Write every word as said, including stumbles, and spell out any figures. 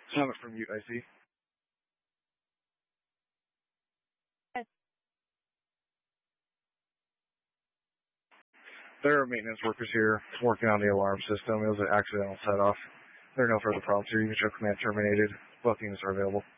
Summit from U I C. There are maintenance workers here working on the alarm system. It was an accidental set-off. There are no further problems here. You can show command terminated. Both units are available.